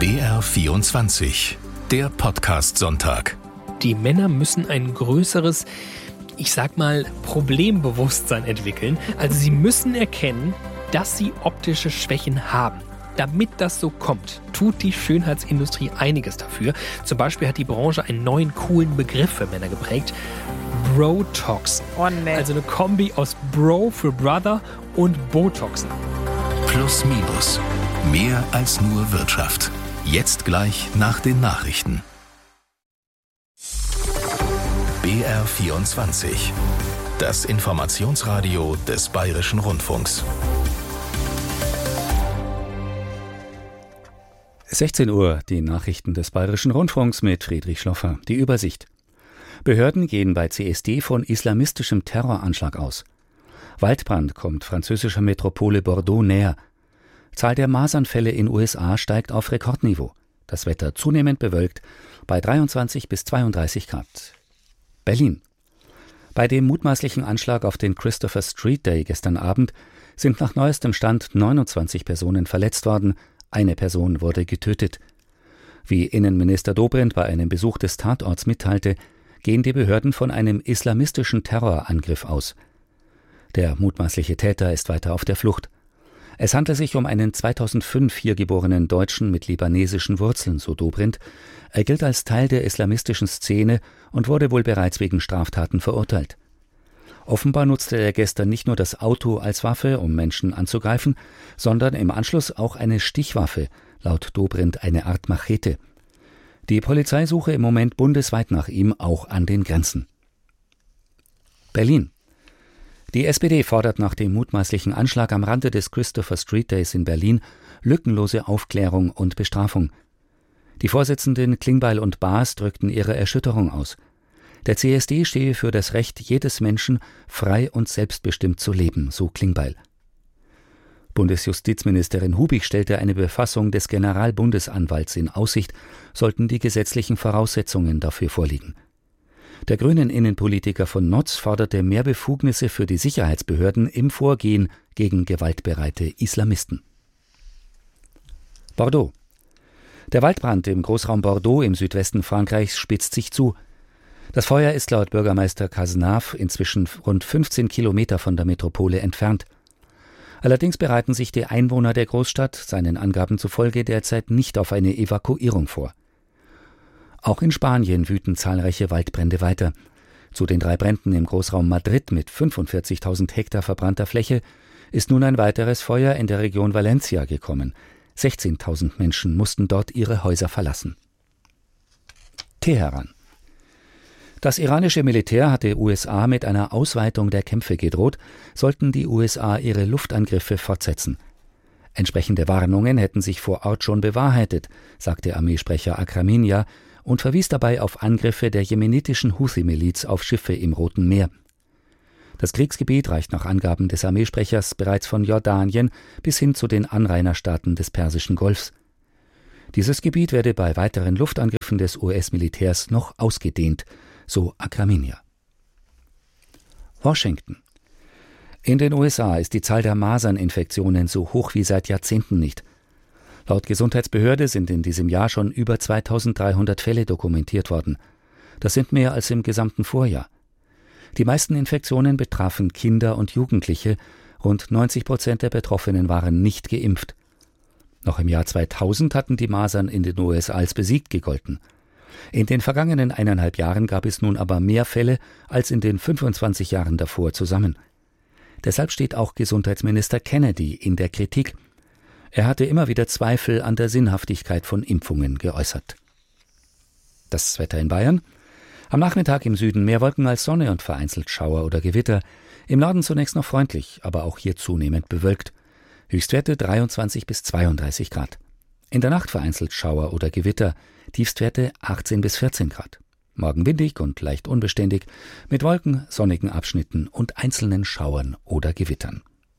BR24, der Podcast-Sonntag. Die Männer müssen ein größeres, ich sag mal, Problembewusstsein entwickeln. Also sie müssen erkennen, dass sie optische Schwächen haben. Damit das so kommt, tut die Schönheitsindustrie einiges dafür. Zum Beispiel hat die Branche einen neuen, coolen Begriff für Männer geprägt. Brotoxen. Oh nee. Also eine Kombi aus Bro für Brother und Botoxen. Plus Minus. Mehr als nur Wirtschaft. Jetzt gleich nach den Nachrichten. BR24. Das Informationsradio des Bayerischen Rundfunks. 16 Uhr, die Nachrichten des Bayerischen Rundfunks mit Friedrich Schloffer. Die Übersicht. Behörden gehen bei CSD von islamistischem Terroranschlag aus. Waldbrand kommt französischer Metropole Bordeaux näher. Zahl der Masernfälle in USA steigt auf Rekordniveau. Das Wetter zunehmend bewölkt bei 23 bis 32 Grad. Berlin. Bei dem mutmaßlichen Anschlag auf den Christopher Street Day gestern Abend sind nach neuestem Stand 29 Personen verletzt worden. Eine Person wurde getötet. Wie Innenminister Dobrindt bei einem Besuch des Tatorts mitteilte, gehen die Behörden von einem islamistischen Terrorangriff aus. Der mutmaßliche Täter ist weiter auf der Flucht. Es handelt sich um einen 2005 hier geborenen Deutschen mit libanesischen Wurzeln, so Dobrindt. Er gilt als Teil der islamistischen Szene und wurde wohl bereits wegen Straftaten verurteilt. Offenbar nutzte er gestern nicht nur das Auto als Waffe, um Menschen anzugreifen, sondern im Anschluss auch eine Stichwaffe, laut Dobrindt eine Art Machete. Die Polizei suche im Moment bundesweit nach ihm, auch an den Grenzen. Berlin. Die SPD fordert nach dem mutmaßlichen Anschlag am Rande des Christopher Street Days in Berlin lückenlose Aufklärung und Bestrafung. Die Vorsitzenden Klingbeil und Baas drückten ihre Erschütterung aus. Der CSD stehe für das Recht jedes Menschen, frei und selbstbestimmt zu leben, so Klingbeil. Bundesjustizministerin Hubig stellte eine Befassung des Generalbundesanwalts in Aussicht, sollten die gesetzlichen Voraussetzungen dafür vorliegen. Der grünen Innenpolitiker von Notz forderte mehr Befugnisse für die Sicherheitsbehörden im Vorgehen gegen gewaltbereite Islamisten. Bordeaux. Der Waldbrand im Großraum Bordeaux im Südwesten Frankreichs spitzt sich zu. Das Feuer ist laut Bürgermeister Cazenave inzwischen rund 15 Kilometer von der Metropole entfernt. Allerdings bereiten sich die Einwohner der Großstadt, seinen Angaben zufolge, derzeit nicht auf eine Evakuierung vor. Auch in Spanien wüten zahlreiche Waldbrände weiter. Zu den 3 Bränden im Großraum Madrid mit 45.000 Hektar verbrannter Fläche ist nun ein weiteres Feuer in der Region Valencia gekommen. 16.000 Menschen mussten dort ihre Häuser verlassen. Teheran. Das iranische Militär hatte USA mit einer Ausweitung der Kämpfe gedroht, sollten die USA ihre Luftangriffe fortsetzen. Entsprechende Warnungen hätten sich vor Ort schon bewahrheitet, sagte Armeesprecher Akraminia und verwies dabei auf Angriffe der jemenitischen Houthi-Miliz auf Schiffe im Roten Meer. Das Kriegsgebiet reicht nach Angaben des Armeesprechers bereits von Jordanien bis hin zu den Anrainerstaaten des Persischen Golfs. Dieses Gebiet werde bei weiteren Luftangriffen des US-Militärs noch ausgedehnt, so Akraminia. Washington. In den USA ist die Zahl der Maserninfektionen so hoch wie seit Jahrzehnten nicht. Laut Gesundheitsbehörde sind in diesem Jahr schon über 2300 Fälle dokumentiert worden. Das sind mehr als im gesamten Vorjahr. Die meisten Infektionen betrafen Kinder und Jugendliche. Rund 90% der Betroffenen waren nicht geimpft. Noch im Jahr 2000 hatten die Masern in den USA als besiegt gegolten. In den vergangenen 1,5 Jahren gab es nun aber mehr Fälle als in den 25 Jahren davor zusammen. Deshalb steht auch Gesundheitsminister Kennedy in der Kritik. Er hatte immer wieder Zweifel an der Sinnhaftigkeit von Impfungen geäußert. Das Wetter in Bayern. Am Nachmittag im Süden mehr Wolken als Sonne und vereinzelt Schauer oder Gewitter. Im Norden zunächst noch freundlich, aber auch hier zunehmend bewölkt. Höchstwerte 23 bis 32 Grad. In der Nacht vereinzelt Schauer oder Gewitter. Tiefstwerte 18 bis 14 Grad. Morgen windig und leicht unbeständig, mit Wolken, sonnigen Abschnitten und einzelnen Schauern oder Gewittern.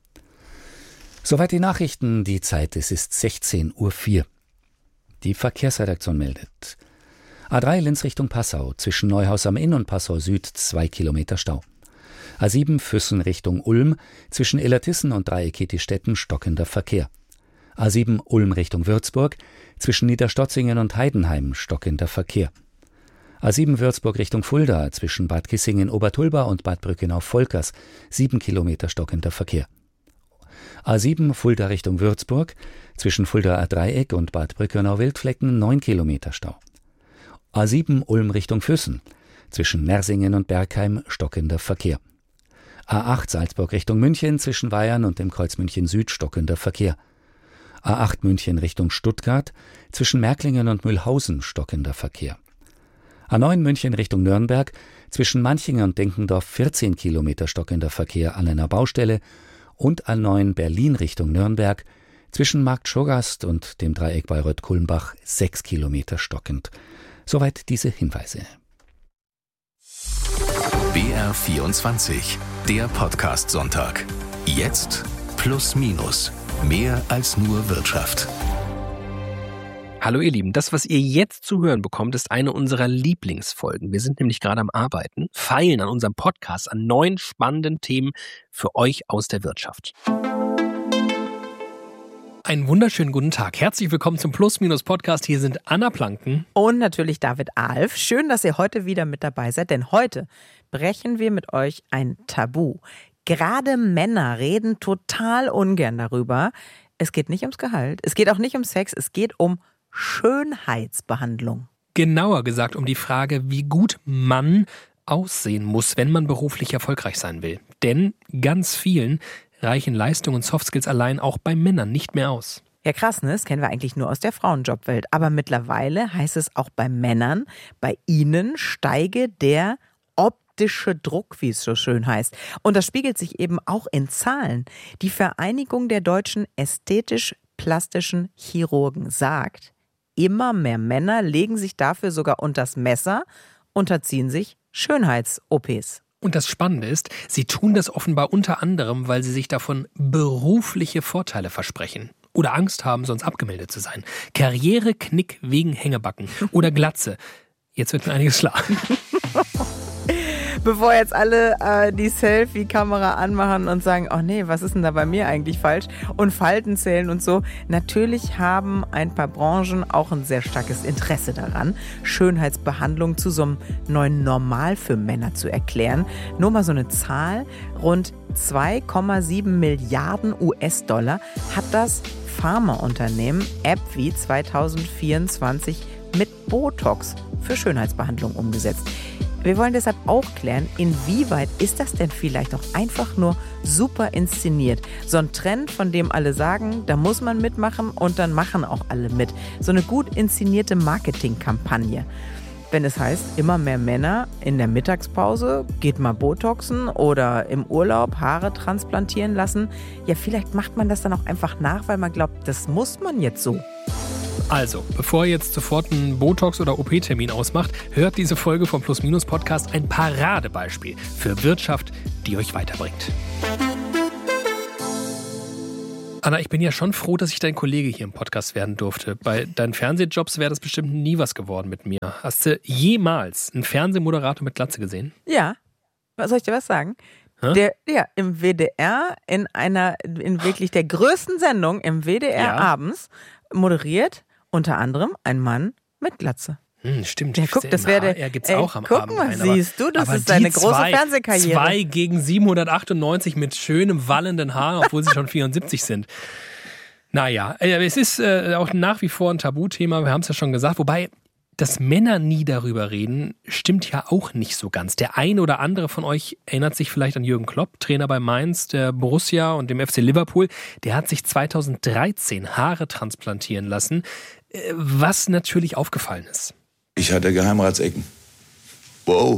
Soweit die Nachrichten, die Zeit, es ist 16:04 Uhr. Die Verkehrsredaktion meldet. A3 Linz Richtung Passau, zwischen Neuhaus am Inn und Passau Süd 2 Kilometer Stau. A7 Füssen Richtung Ulm, zwischen Illertissen und Dreieckig-Stetten stockender Verkehr. A7 Ulm Richtung Würzburg, zwischen Niederstotzingen und Heidenheim stockender Verkehr. A7 Würzburg Richtung Fulda, zwischen Bad Kissingen-Obertulba und Bad Brückenau-Volkers, 7 Kilometer stockender Verkehr. A7 Fulda Richtung Würzburg, zwischen Fuldaer Dreieck und Bad Brückenau-Wildflecken, 9 Kilometer Stau. A7 Ulm Richtung Füssen, zwischen Mersingen und Bergheim stockender Verkehr. A8 Salzburg Richtung München, zwischen Weyern und dem Kreuz München Süd stockender Verkehr. A8 München Richtung Stuttgart, zwischen Märklingen und Mühlhausen stockender Verkehr. A9 München Richtung Nürnberg, zwischen Manching und Denkendorf 14 Kilometer stockender Verkehr an einer Baustelle und A9 Berlin Richtung Nürnberg, zwischen Markt Schogast und dem Dreieck Bayreuth-Kulmbach 6 Kilometer stockend. Soweit diese Hinweise. BR24, der Podcast-Sonntag. Jetzt plus minus. Mehr als nur Wirtschaft. Hallo ihr Lieben, das, was ihr jetzt zu hören bekommt, ist eine unserer Lieblingsfolgen. Wir sind nämlich gerade am Arbeiten, feilen an unserem Podcast an neuen spannenden Themen für euch aus der Wirtschaft. Einen wunderschönen guten Tag. Herzlich willkommen zum Plus-Minus-Podcast. Hier sind Anna Planken und natürlich David Alf. Schön, dass ihr heute wieder mit dabei seid, denn heute brechen wir mit euch ein Tabu. Gerade Männer reden total ungern darüber. Es geht nicht ums Gehalt, es geht auch nicht um Sex, es geht um Schönheitsbehandlung. Genauer gesagt um die Frage, wie gut man aussehen muss, wenn man beruflich erfolgreich sein will. Denn ganz vielen reichen Leistung und Softskills allein auch bei Männern nicht mehr aus. Ja krass, ne? Das kennen wir eigentlich nur aus der Frauenjobwelt. Aber mittlerweile heißt es auch bei Männern, bei ihnen steige der optische Druck, wie es so schön heißt. Und das spiegelt sich eben auch in Zahlen. Die Vereinigung der deutschen ästhetisch-plastischen Chirurgen sagt, immer mehr Männer legen sich dafür sogar unters Messer, unterziehen sich Schönheits-OPs. Und das Spannende ist, sie tun das offenbar unter anderem, weil sie sich davon berufliche Vorteile versprechen. Oder Angst haben, sonst abgemeldet zu sein. Karriereknick wegen Hängebacken oder Glatze. Jetzt wird mir einiges klar. Bevor jetzt alle die Selfie-Kamera anmachen und sagen, oh nee, was ist denn da bei mir eigentlich falsch? Und Falten zählen und so. Natürlich haben ein paar Branchen auch ein sehr starkes Interesse daran, Schönheitsbehandlung zu so einem neuen Normal für Männer zu erklären. Nur mal so eine Zahl, rund 2,7 Milliarden US-Dollar hat das Pharmaunternehmen AbbVie 2024 mit Botox für Schönheitsbehandlung umgesetzt. Wir wollen deshalb auch klären, inwieweit ist das denn vielleicht auch einfach nur super inszeniert? So ein Trend, von dem alle sagen, da muss man mitmachen und dann machen auch alle mit. So eine gut inszenierte Marketingkampagne. Wenn es heißt, immer mehr Männer in der Mittagspause geht mal Botoxen oder im Urlaub Haare transplantieren lassen. Ja, vielleicht macht man das dann auch einfach nach, weil man glaubt, das muss man jetzt so. Also, bevor ihr jetzt sofort einen Botox- oder OP-Termin ausmacht, hört diese Folge vom Plus-Minus-Podcast ein Paradebeispiel für Wirtschaft, die euch weiterbringt. Anna, ich bin ja schon froh, dass ich dein Kollege hier im Podcast werden durfte. Bei deinen Fernsehjobs wäre das bestimmt nie was geworden mit mir. Hast du jemals einen Fernsehmoderator mit Glatze gesehen? Ja. Soll ich dir was sagen? Im WDR, in wirklich der größten Sendung im WDR abends, moderiert unter anderem ein Mann mit Glatze. Stimmt. Ja, guck, das wäre er gibt's auch am guck Abend. Guck mal, siehst du, das ist deine große Fernsehkarriere. 2 gegen 798 mit schönem wallenden Haar, obwohl sie schon 74 sind. Naja, es ist auch nach wie vor ein Tabuthema, wir haben es ja schon gesagt, wobei dass Männer nie darüber reden, stimmt ja auch nicht so ganz. Der eine oder andere von euch erinnert sich vielleicht an Jürgen Klopp, Trainer bei Mainz, der Borussia und dem FC Liverpool. Der hat sich 2013 Haare transplantieren lassen, was natürlich aufgefallen ist. Ich hatte Geheimratsecken. Wow.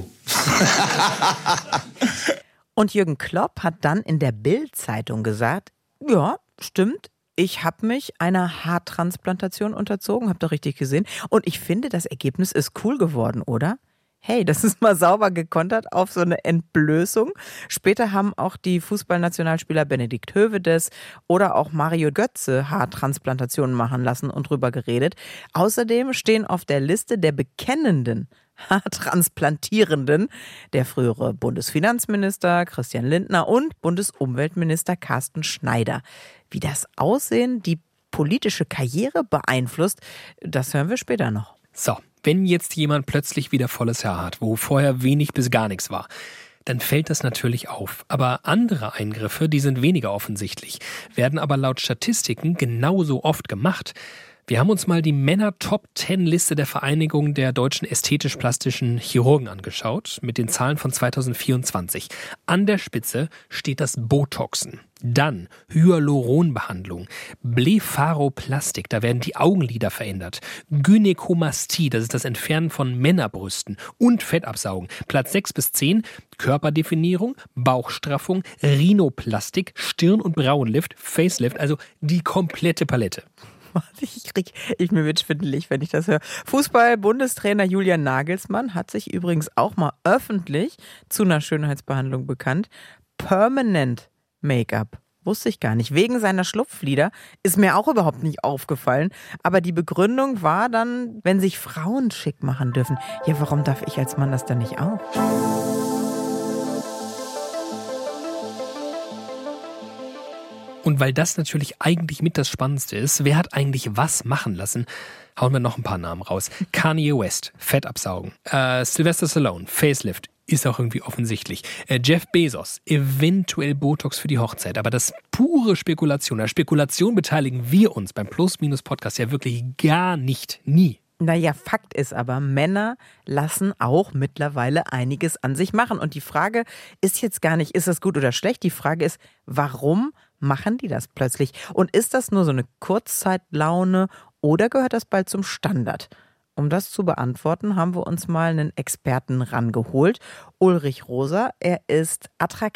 Und Jürgen Klopp hat dann in der Bild-Zeitung gesagt, ja, stimmt. Ich habe mich einer Haartransplantation unterzogen, habt ihr richtig gesehen. Und ich finde, das Ergebnis ist cool geworden, oder? Hey, das ist mal sauber gekontert auf so eine Entblößung. Später haben auch die Fußballnationalspieler Benedikt Höwedes oder auch Mario Götze Haartransplantationen machen lassen und drüber geredet. Außerdem stehen auf der Liste der bekennenden Haartransplantierenden der frühere Bundesfinanzminister Christian Lindner und Bundesumweltminister Carsten Schneider. Wie das aussehen, die politische Karriere beeinflusst, das hören wir später noch. So, wenn jetzt jemand plötzlich wieder volles Haar hat, wo vorher wenig bis gar nichts war, dann fällt das natürlich auf. Aber andere Eingriffe, die sind weniger offensichtlich, werden aber laut Statistiken genauso oft gemacht. Wir haben uns mal die Männer-Top-10-Liste der Vereinigung der deutschen ästhetisch-plastischen Chirurgen angeschaut, mit den Zahlen von 2024. An der Spitze steht das Botoxen. Dann Hyaluronbehandlung, Blepharoplastik, da werden die Augenlider verändert, Gynäkomastie, das ist das Entfernen von Männerbrüsten und Fettabsaugen. Platz 6 bis 10, Körperdefinierung, Bauchstraffung, Rhinoplastik, Stirn- und Brauenlift, Facelift, also die komplette Palette. Mir wird schwindelig, wenn ich das höre. Fußball-Bundestrainer Julian Nagelsmann hat sich übrigens auch mal öffentlich zu einer Schönheitsbehandlung bekannt. Permanent Make-up. Wusste ich gar nicht. Wegen seiner Schlupflider ist mir auch überhaupt nicht aufgefallen. Aber die Begründung war dann, wenn sich Frauen schick machen dürfen. Ja, warum darf ich als Mann das dann nicht auch? Und weil das natürlich eigentlich mit das Spannendste ist, wer hat eigentlich was machen lassen, hauen wir noch ein paar Namen raus. Kanye West, Fettabsaugen. Sylvester Stallone, Facelift, ist auch irgendwie offensichtlich. Jeff Bezos, eventuell Botox für die Hochzeit. Aber das pure Spekulation. An Spekulation beteiligen wir uns beim Plus-Minus-Podcast ja wirklich gar nicht, nie. Naja, Fakt ist aber, Männer lassen auch mittlerweile einiges an sich machen. Und die Frage ist jetzt gar nicht, ist das gut oder schlecht? Die Frage ist, warum machen die das plötzlich? Und ist das nur so eine Kurzzeit-Laune oder gehört das bald zum Standard? Um das zu beantworten, haben wir uns mal einen Experten rangeholt. Ulrich Rosa, er ist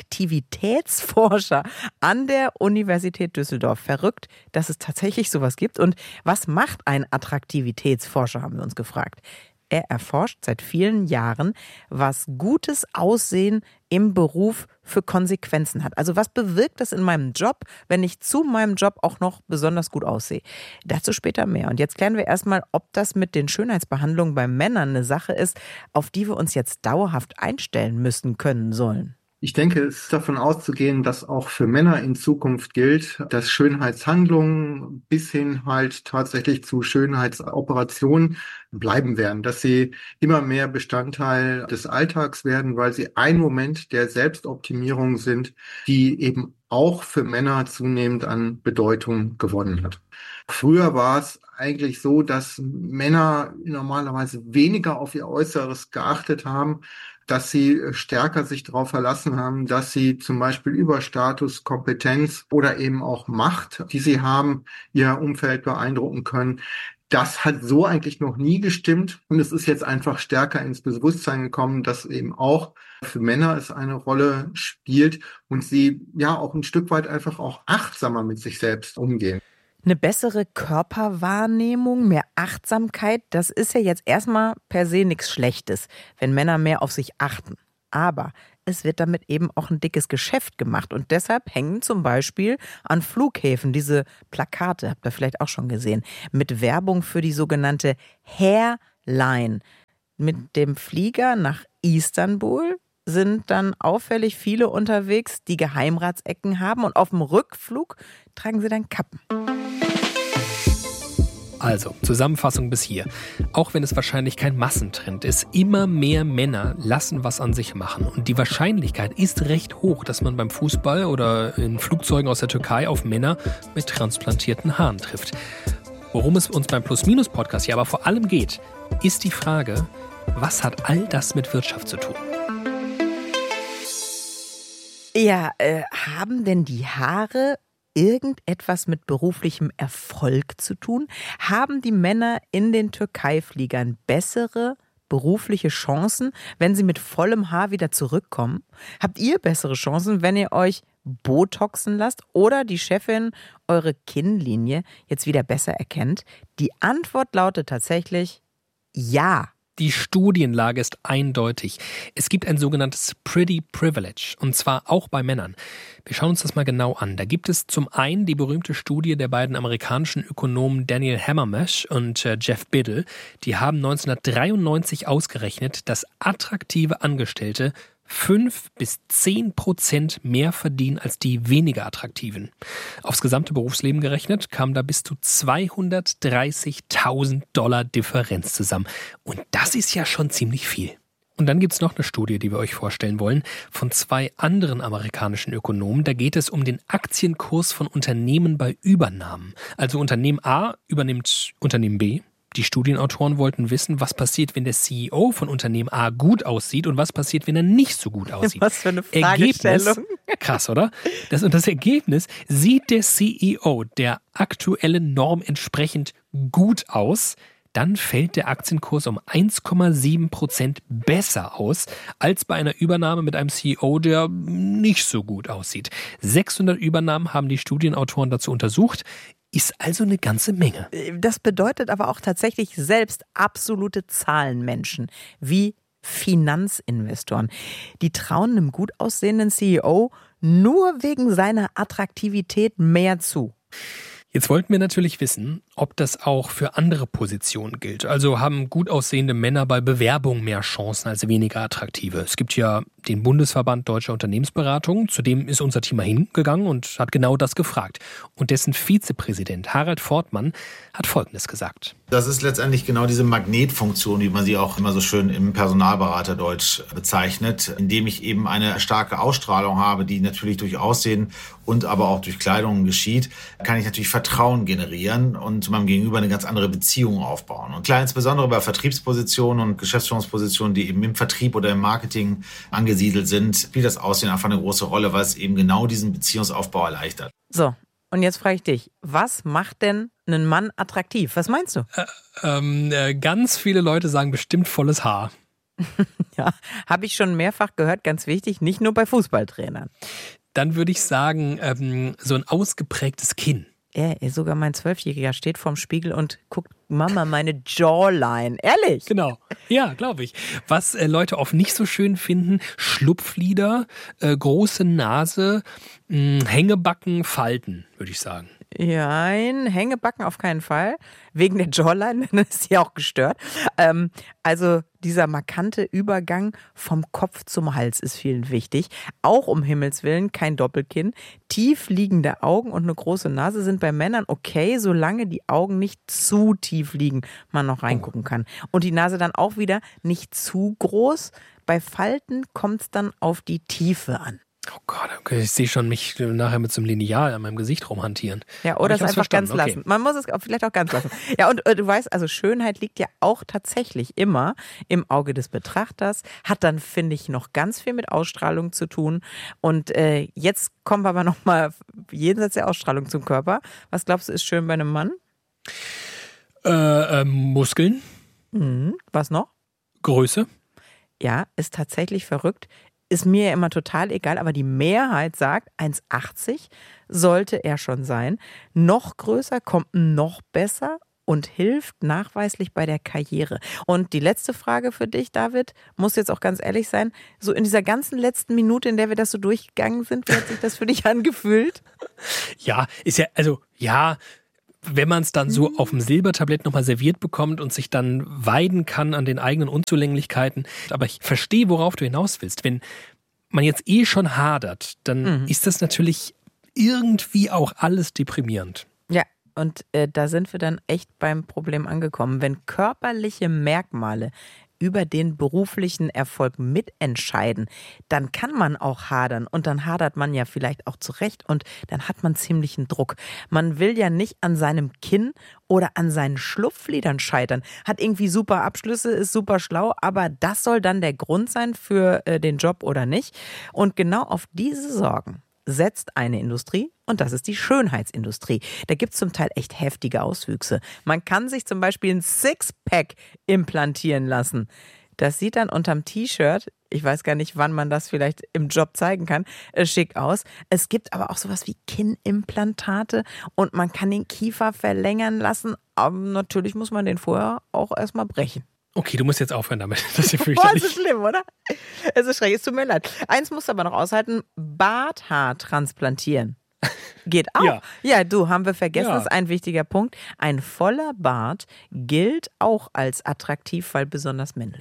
Attraktivitätsforscher an der Universität Düsseldorf. Verrückt, dass es tatsächlich sowas gibt. Und was macht ein Attraktivitätsforscher, haben wir uns gefragt. Er erforscht seit vielen Jahren, was gutes Aussehen im Beruf für Konsequenzen hat. Also was bewirkt das in meinem Job, wenn ich zu meinem Job auch noch besonders gut aussehe? Dazu später mehr. Und jetzt klären wir erstmal, ob das mit den Schönheitsbehandlungen bei Männern eine Sache ist, auf die wir uns jetzt dauerhaft einstellen müssen können sollen. Ich denke, es ist davon auszugehen, dass auch für Männer in Zukunft gilt, dass Schönheitshandlungen bis hin halt tatsächlich zu Schönheitsoperationen bleiben werden, dass sie immer mehr Bestandteil des Alltags werden, weil sie ein Moment der Selbstoptimierung sind, die eben auch für Männer zunehmend an Bedeutung gewonnen hat. Früher war es eigentlich so, dass Männer normalerweise weniger auf ihr Äußeres geachtet haben, dass sie stärker sich darauf verlassen haben, dass sie zum Beispiel über Status, Kompetenz oder eben auch Macht, die sie haben, ihr Umfeld beeindrucken können. Das hat so eigentlich noch nie gestimmt und es ist jetzt einfach stärker ins Bewusstsein gekommen, dass eben auch für Männer es eine Rolle spielt und sie ja auch ein Stück weit einfach auch achtsamer mit sich selbst umgehen. Eine bessere Körperwahrnehmung, mehr Achtsamkeit, das ist ja jetzt erstmal per se nichts Schlechtes, wenn Männer mehr auf sich achten. Aber es wird damit eben auch ein dickes Geschäft gemacht und deshalb hängen zum Beispiel an Flughäfen diese Plakate, habt ihr vielleicht auch schon gesehen, mit Werbung für die sogenannte Hairline. Mit dem Flieger nach Istanbul sind dann auffällig viele unterwegs, die Geheimratsecken haben und auf dem Rückflug tragen sie dann Kappen. Also, Zusammenfassung bis hier. Auch wenn es wahrscheinlich kein Massentrend ist, immer mehr Männer lassen was an sich machen. Und die Wahrscheinlichkeit ist recht hoch, dass man beim Fußball oder in Flugzeugen aus der Türkei auf Männer mit transplantierten Haaren trifft. Worum es uns beim Plus-Minus-Podcast hier aber vor allem geht, ist die Frage, was hat all das mit Wirtschaft zu tun? Ja, haben denn die Haare irgendetwas mit beruflichem Erfolg zu tun? Haben die Männer in den Türkei-Fliegern bessere berufliche Chancen, wenn sie mit vollem Haar wieder zurückkommen? Habt ihr bessere Chancen, wenn ihr euch botoxen lasst oder die Chefin eure Kinnlinie jetzt wieder besser erkennt? Die Antwort lautet tatsächlich ja. Die Studienlage ist eindeutig. Es gibt ein sogenanntes Pretty Privilege, und zwar auch bei Männern. Wir schauen uns das mal genau an. Da gibt es zum einen die berühmte Studie der beiden amerikanischen Ökonomen Daniel Hammermesh und Jeff Biddle. Die haben 1993 ausgerechnet, dass attraktive Angestellte 5-10% mehr verdienen als die weniger attraktiven. Aufs gesamte Berufsleben gerechnet kam da bis zu $230.000 Differenz zusammen. Und das ist ja schon ziemlich viel. Und dann gibt es noch eine Studie, die wir euch vorstellen wollen, von 2 anderen amerikanischen Ökonomen. Da geht es um den Aktienkurs von Unternehmen bei Übernahmen. Also Unternehmen A übernimmt Unternehmen B. Die Studienautoren wollten wissen, was passiert, wenn der CEO von Unternehmen A gut aussieht und was passiert, wenn er nicht so gut aussieht. Was für eine Fragestellung. Krass, oder? Das Ergebnis: Sieht der CEO der aktuellen Norm entsprechend gut aus, dann fällt der Aktienkurs um 1,7% besser aus, als bei einer Übernahme mit einem CEO, der nicht so gut aussieht. 600 Übernahmen haben die Studienautoren dazu untersucht. Ist also eine ganze Menge. Das bedeutet aber auch tatsächlich selbst absolute Zahlenmenschen, wie Finanzinvestoren. Die trauen einem gut aussehenden CEO nur wegen seiner Attraktivität mehr zu. Jetzt wollten wir natürlich wissen, ob das auch für andere Positionen gilt. Also haben gut aussehende Männer bei Bewerbungen mehr Chancen als weniger attraktive. Es gibt ja den Bundesverband Deutscher Unternehmensberatung, zu dem ist unser Team mal hingegangen und hat genau das gefragt. Und dessen Vizepräsident Harald Fortmann hat Folgendes gesagt. Das ist letztendlich genau diese Magnetfunktion, wie man sie auch immer so schön im Personalberaterdeutsch bezeichnet, indem ich eben eine starke Ausstrahlung habe, die natürlich durch Aussehen und aber auch durch Kleidung geschieht, kann ich natürlich Vertrauen generieren und zu meinem Gegenüber eine ganz andere Beziehung aufbauen. Und klar, insbesondere bei Vertriebspositionen und Geschäftsführungspositionen, die eben im Vertrieb oder im Marketing angesiedelt sind, spielt das Aussehen einfach eine große Rolle, weil es eben genau diesen Beziehungsaufbau erleichtert. So, und jetzt frage ich dich, was macht denn einen Mann attraktiv? Was meinst du? Ganz viele Leute sagen bestimmt volles Haar. Ja, habe ich schon mehrfach gehört, ganz wichtig, nicht nur bei Fußballtrainern. Dann würde ich sagen, so ein ausgeprägtes Kinn. Sogar mein 12-Jähriger steht vorm Spiegel und guckt, Mama, meine Jawline. Ehrlich? Genau. Ja, glaube ich. Was Leute oft nicht so schön finden: Schlupflider, große Nase, Hängebacken, Falten, würde ich sagen. Ja, Hängebacken auf keinen Fall. Wegen der Jawline, dann ist sie auch gestört. Also dieser markante Übergang vom Kopf zum Hals ist vielen wichtig. Auch um Himmels Willen kein Doppelkinn. Tief liegende Augen und eine große Nase sind bei Männern okay, solange die Augen nicht zu tief liegen, man noch reingucken kann. Und die Nase dann auch wieder nicht zu groß. Bei Falten kommt es dann auf die Tiefe an. Oh Gott, okay, ich sehe schon mich nachher mit so einem Lineal an meinem Gesicht rumhantieren. Ja, oder es einfach ganz lassen. Man muss es vielleicht auch ganz lassen. Ja, und du weißt, also Schönheit liegt ja auch tatsächlich immer im Auge des Betrachters, hat dann, finde ich, noch ganz viel mit Ausstrahlung zu tun. Und jetzt kommen wir aber nochmal jenseits der Ausstrahlung zum Körper. Was glaubst du, ist schön bei einem Mann? Muskeln. Was noch? Größe. Ja, ist tatsächlich verrückt. Ist mir ja immer total egal, aber die Mehrheit sagt, 1,80 sollte er schon sein. Noch größer kommt noch besser und hilft nachweislich bei der Karriere. Und die letzte Frage für dich, David, muss jetzt auch ganz ehrlich sein, so in dieser ganzen letzten Minute, in der wir das so durchgegangen sind, wie hat sich das für dich angefühlt? Ja, ist ja, also ja, wenn man es dann so auf dem Silbertablett nochmal serviert bekommt und sich dann weiden kann an den eigenen Unzulänglichkeiten. Aber ich verstehe, worauf du hinaus willst. Wenn man jetzt schon hadert, dann ist das natürlich irgendwie auch alles deprimierend. Ja, und da sind wir dann echt beim Problem angekommen. Wenn körperliche Merkmale über den beruflichen Erfolg mitentscheiden, dann kann man auch hadern und dann hadert man ja vielleicht auch zurecht und dann hat man ziemlichen Druck. Man will ja nicht an seinem Kinn oder an seinen Schlupflidern scheitern. Hat irgendwie super Abschlüsse, ist super schlau, aber das soll dann der Grund sein für den Job oder nicht. Und genau auf diese Sorgen setzt eine Industrie und das ist die Schönheitsindustrie. Da gibt es zum Teil echt heftige Auswüchse. Man kann sich zum Beispiel ein Sixpack implantieren lassen. Das sieht dann unterm T-Shirt, ich weiß gar nicht, wann man das vielleicht im Job zeigen kann, schick aus. Es gibt aber auch sowas wie Kinnimplantate und man kann den Kiefer verlängern lassen, aber natürlich muss man den vorher auch erstmal brechen. Okay, du musst jetzt aufhören damit. Das ist ja fürchterlich. Boah, ist schlimm, oder? Es ist schrecklich, es tut mir leid. Eins musst du aber noch aushalten, Barthaar transplantieren. Geht auch. Ja, du, haben wir vergessen, das ist ein wichtiger Punkt. Ein voller Bart gilt auch als attraktiv, weil besonders männlich.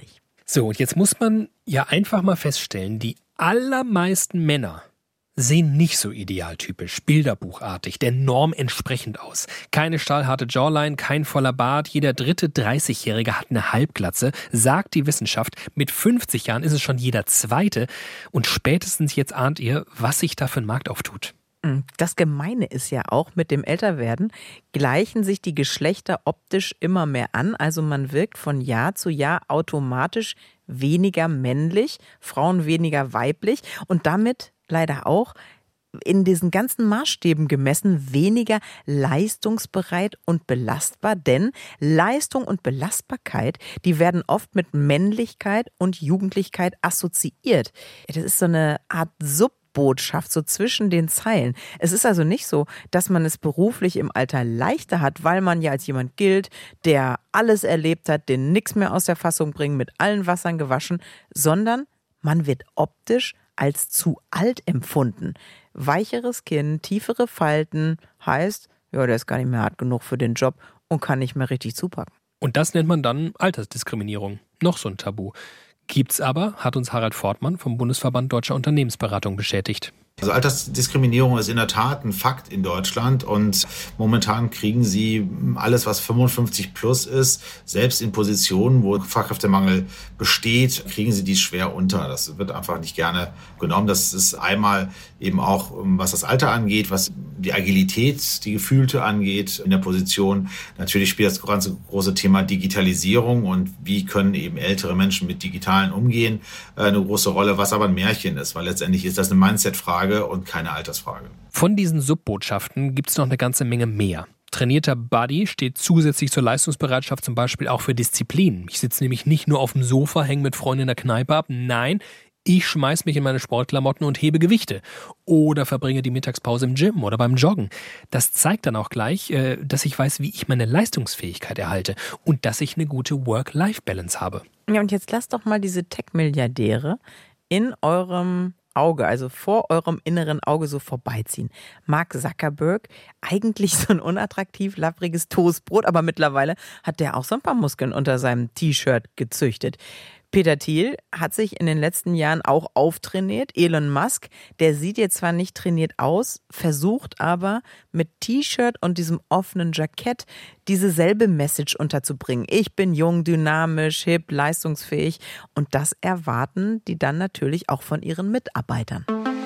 So, und jetzt muss man ja einfach mal feststellen, die allermeisten Männer sehen nicht so idealtypisch, bilderbuchartig, der Norm entsprechend aus. Keine stahlharte Jawline, kein voller Bart, jeder dritte 30-Jährige hat eine Halbglatze, sagt die Wissenschaft. Mit 50 Jahren ist es schon jeder zweite. Und spätestens jetzt ahnt ihr, was sich da für ein Markt auftut. Das Gemeine ist ja auch, mit dem Älterwerden gleichen sich die Geschlechter optisch immer mehr an. Also man wirkt von Jahr zu Jahr automatisch weniger männlich, Frauen weniger weiblich und damit leider auch in diesen ganzen Maßstäben gemessen weniger leistungsbereit und belastbar. Denn Leistung und Belastbarkeit, die werden oft mit Männlichkeit und Jugendlichkeit assoziiert. Das ist so eine Art Subbotschaft, so zwischen den Zeilen. Es ist also nicht so, dass man es beruflich im Alter leichter hat, weil man ja als jemand gilt, der alles erlebt hat, den nichts mehr aus der Fassung bringt, mit allen Wassern gewaschen, sondern man wird optisch als zu alt empfunden. Weicheres Kinn, tiefere Falten, heißt, ja, der ist gar nicht mehr hart genug für den Job und kann nicht mehr richtig zupacken. Und das nennt man dann Altersdiskriminierung. Noch so ein Tabu. Gibt's aber, hat uns Harald Fortmann vom Bundesverband Deutscher Unternehmensberatung bestätigt. Also Altersdiskriminierung ist in der Tat ein Fakt in Deutschland und momentan kriegen sie alles, was 55 plus ist, selbst in Positionen, wo Fachkräftemangel besteht, kriegen sie dies schwer unter. Das wird einfach nicht gerne genommen. Das ist einmal eben auch, was das Alter angeht, was die Agilität, die Gefühlte angeht in der Position. Natürlich spielt das ganze große Thema Digitalisierung und wie können eben ältere Menschen mit Digitalen umgehen, eine große Rolle, was aber ein Märchen ist, weil letztendlich ist das eine Mindset-Frage und keine Altersfrage. Von diesen Subbotschaften gibt es noch eine ganze Menge mehr. Trainierter Body steht zusätzlich zur Leistungsbereitschaft zum Beispiel auch für Disziplin. Ich sitze nämlich nicht nur auf dem Sofa, hänge mit Freunden in der Kneipe ab. Nein, ich schmeiß mich in meine Sportklamotten und hebe Gewichte. Oder verbringe die Mittagspause im Gym oder beim Joggen. Das zeigt dann auch gleich, dass ich weiß, wie ich meine Leistungsfähigkeit erhalte und dass ich eine gute Work-Life-Balance habe. Ja, und jetzt lasst doch mal diese Tech-Milliardäre in eurem Auge, also vor eurem inneren Auge so vorbeiziehen. Mark Zuckerberg, eigentlich so ein unattraktiv lappriges Toastbrot, aber mittlerweile hat der auch so ein paar Muskeln unter seinem T-Shirt gezüchtet. Peter Thiel hat sich in den letzten Jahren auch auftrainiert. Elon Musk, der sieht jetzt zwar nicht trainiert aus, versucht aber mit T-Shirt und diesem offenen Jackett diese selbe Message unterzubringen. Ich bin jung, dynamisch, hip, leistungsfähig und das erwarten die dann natürlich auch von ihren Mitarbeitern.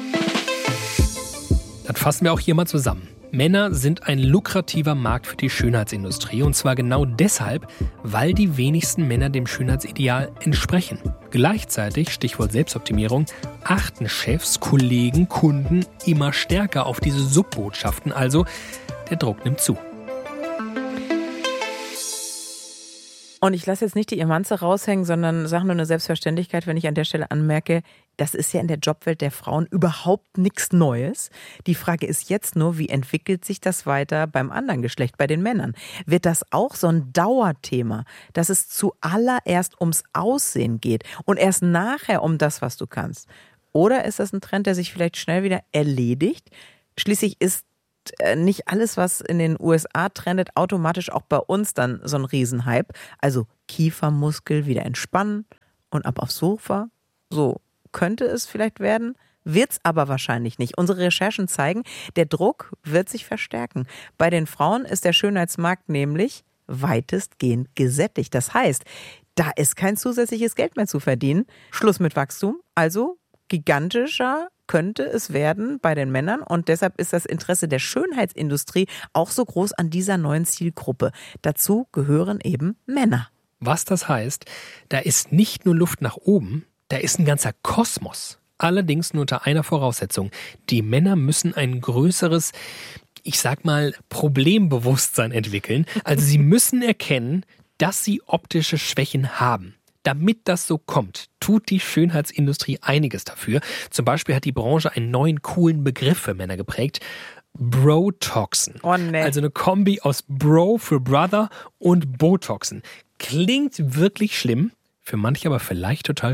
Dann fassen wir auch hier mal zusammen. Männer sind ein lukrativer Markt für die Schönheitsindustrie und zwar genau deshalb, weil die wenigsten Männer dem Schönheitsideal entsprechen. Gleichzeitig, Stichwort Selbstoptimierung, achten Chefs, Kollegen, Kunden immer stärker auf diese Subbotschaften, also der Druck nimmt zu. Und ich lasse jetzt nicht die Emanze raushängen, sondern sage nur eine Selbstverständlichkeit, wenn ich an der Stelle anmerke, das ist ja in der Jobwelt der Frauen überhaupt nichts Neues. Die Frage ist jetzt nur, wie entwickelt sich das weiter beim anderen Geschlecht, bei den Männern? Wird das auch so ein Dauerthema, dass es zuallererst ums Aussehen geht und erst nachher um das, was du kannst? Oder ist das ein Trend, der sich vielleicht schnell wieder erledigt? Schließlich ist nicht alles, was in den USA trendet, automatisch auch bei uns dann so ein Riesenhype. Also Kiefermuskel wieder entspannen und ab aufs Sofa. So könnte es vielleicht werden, wird's aber wahrscheinlich nicht. Unsere Recherchen zeigen, der Druck wird sich verstärken. Bei den Frauen ist der Schönheitsmarkt nämlich weitestgehend gesättigt. Das heißt, da ist kein zusätzliches Geld mehr zu verdienen. Schluss mit Wachstum, also gigantischer könnte es werden bei den Männern und deshalb ist das Interesse der Schönheitsindustrie auch so groß an dieser neuen Zielgruppe. Dazu gehören eben Männer. Was das heißt, da ist nicht nur Luft nach oben, da ist ein ganzer Kosmos. Allerdings nur unter einer Voraussetzung. Die Männer müssen ein größeres, ich sag mal, Problembewusstsein entwickeln. Also sie müssen erkennen, dass sie optische Schwächen haben. Damit das so kommt, tut die Schönheitsindustrie einiges dafür. Zum Beispiel hat die Branche einen neuen, coolen Begriff für Männer geprägt. Brotoxen. Oh nee. Also eine Kombi aus Bro für Brother und Botoxen. Klingt wirklich schlimm, für manche aber vielleicht total cool.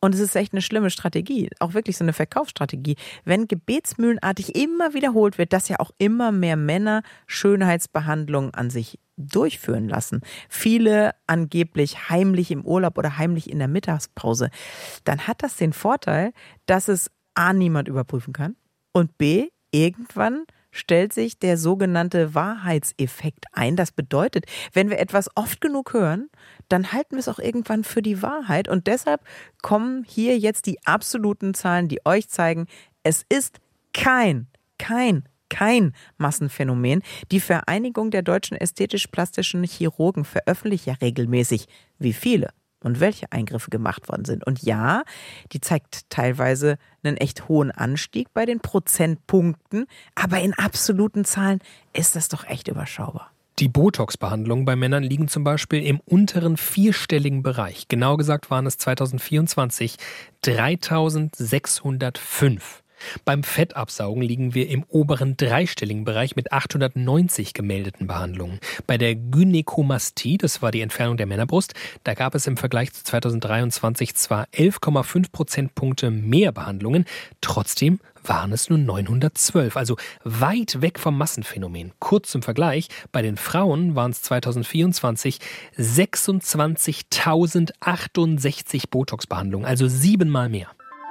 Und es ist echt eine schlimme Strategie, auch wirklich so eine Verkaufsstrategie. Wenn gebetsmühlenartig immer wiederholt wird, dass ja auch immer mehr Männer Schönheitsbehandlungen an sich durchführen lassen. Viele angeblich heimlich im Urlaub oder heimlich in der Mittagspause. Dann hat das den Vorteil, dass es A, niemand überprüfen kann und B, irgendwann stellt sich der sogenannte Wahrheitseffekt ein. Das bedeutet, wenn wir etwas oft genug hören, dann halten wir es auch irgendwann für die Wahrheit. Und deshalb kommen hier jetzt die absoluten Zahlen, die euch zeigen, es ist kein Massenphänomen. Die Vereinigung der deutschen ästhetisch-plastischen Chirurgen veröffentlicht ja regelmäßig, wie viele und welche Eingriffe gemacht worden sind. Und ja, die zeigt teilweise einen echt hohen Anstieg bei den Prozentpunkten, aber in absoluten Zahlen ist das doch echt überschaubar. Die Botox-Behandlungen bei Männern liegen zum Beispiel im unteren vierstelligen Bereich. Genau gesagt waren es 2024 3.605. Beim Fettabsaugen liegen wir im oberen dreistelligen Bereich mit 890 gemeldeten Behandlungen. Bei der Gynäkomastie, das war die Entfernung der Männerbrust, da gab es im Vergleich zu 2023 zwar 11,5 Prozentpunkte mehr Behandlungen, trotzdem waren es nur 912, also weit weg vom Massenphänomen. Kurz zum Vergleich, bei den Frauen waren es 2024 26.068 Botox-Behandlungen, also 7-mal mehr.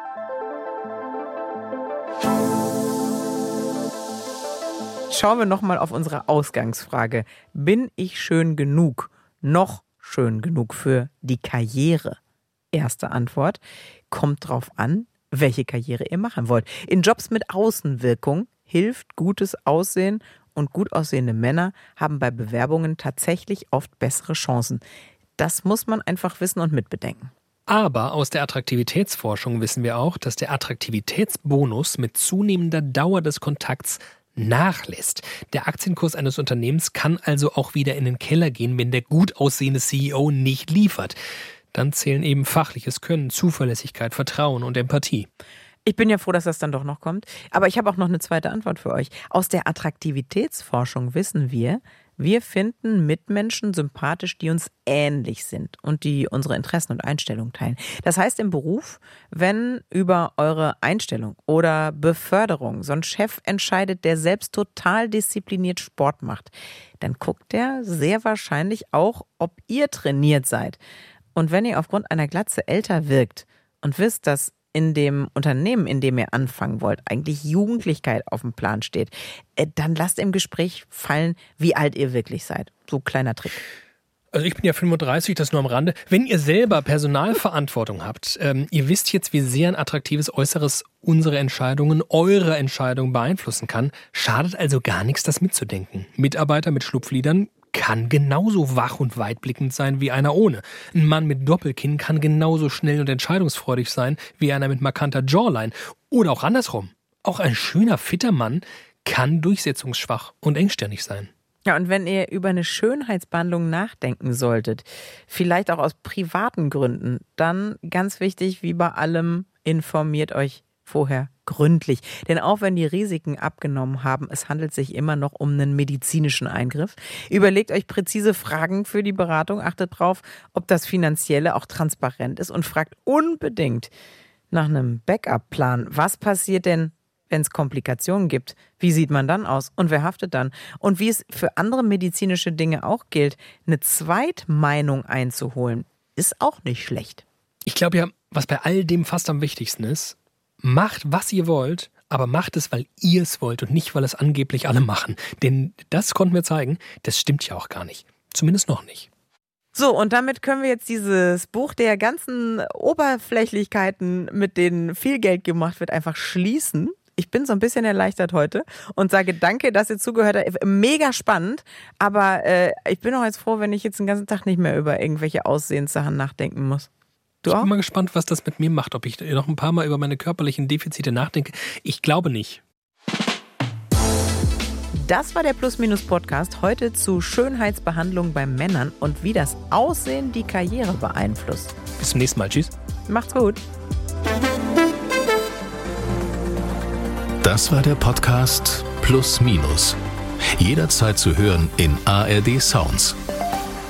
Schauen wir nochmal auf unsere Ausgangsfrage. Bin ich schön genug? Noch schön genug für die Karriere? Erste Antwort: Kommt drauf an, welche Karriere ihr machen wollt. In Jobs mit Außenwirkung hilft gutes Aussehen und gut aussehende Männer haben bei Bewerbungen tatsächlich oft bessere Chancen. Das muss man einfach wissen und mitbedenken. Aber aus der Attraktivitätsforschung wissen wir auch, dass der Attraktivitätsbonus mit zunehmender Dauer des Kontakts nachlässt. Der Aktienkurs eines Unternehmens kann also auch wieder in den Keller gehen, wenn der gut aussehende CEO nicht liefert. Dann zählen eben fachliches Können, Zuverlässigkeit, Vertrauen und Empathie. Ich bin ja froh, dass das dann doch noch kommt. Aber ich habe auch noch eine zweite Antwort für euch. Aus der Attraktivitätsforschung wissen wir finden Mitmenschen sympathisch, die uns ähnlich sind und die unsere Interessen und Einstellungen teilen. Das heißt im Beruf, wenn über eure Einstellung oder Beförderung so ein Chef entscheidet, der selbst total diszipliniert Sport macht, dann guckt der sehr wahrscheinlich auch, ob ihr trainiert seid. Und wenn ihr aufgrund einer Glatze älter wirkt und wisst, dass in dem Unternehmen, in dem ihr anfangen wollt, eigentlich Jugendlichkeit auf dem Plan steht, dann lasst im Gespräch fallen, wie alt ihr wirklich seid. So kleiner Trick. Also ich bin ja 35, das nur am Rande. Wenn ihr selber Personalverantwortung habt, ihr wisst jetzt, wie sehr ein attraktives Äußeres unsere Entscheidungen, eure Entscheidungen beeinflussen kann, schadet also gar nichts, das mitzudenken. Mitarbeiter mit Schlupflidern kann genauso wach und weitblickend sein wie einer ohne. Ein Mann mit Doppelkinn kann genauso schnell und entscheidungsfreudig sein wie einer mit markanter Jawline. Oder auch andersrum. Auch ein schöner, fitter Mann kann durchsetzungsschwach und engstirnig sein. Ja, und wenn ihr über eine Schönheitsbehandlung nachdenken solltet, vielleicht auch aus privaten Gründen, dann ganz wichtig, wie bei allem, informiert euch vorher gründlich. Denn auch wenn die Risiken abgenommen haben, es handelt sich immer noch um einen medizinischen Eingriff. Überlegt euch präzise Fragen für die Beratung, achtet drauf, ob das Finanzielle auch transparent ist und fragt unbedingt nach einem Backup-Plan. Was passiert denn, wenn es Komplikationen gibt? Wie sieht man dann aus? Und wer haftet dann? Und wie es für andere medizinische Dinge auch gilt, eine Zweitmeinung einzuholen, ist auch nicht schlecht. Ich glaube ja, was bei all dem fast am wichtigsten ist, macht, was ihr wollt, aber macht es, weil ihr es wollt und nicht, weil es angeblich alle machen. Denn das konnten wir zeigen, das stimmt ja auch gar nicht. Zumindest noch nicht. So, und damit können wir jetzt dieses Buch der ganzen Oberflächlichkeiten, mit denen viel Geld gemacht wird, einfach schließen. Ich bin so ein bisschen erleichtert heute und sage danke, dass ihr zugehört habt. Mega spannend, aber ich bin auch jetzt froh, wenn ich jetzt den ganzen Tag nicht mehr über irgendwelche Aussehenssachen nachdenken muss. Ich bin mal gespannt, was das mit mir macht, ob ich noch ein paar Mal über meine körperlichen Defizite nachdenke. Ich glaube nicht. Das war der Plus-Minus-Podcast heute zu Schönheitsbehandlung bei Männern und wie das Aussehen die Karriere beeinflusst. Bis zum nächsten Mal. Tschüss. Macht's gut. Das war der Podcast Plus Minus. Jederzeit zu hören in ARD Sounds.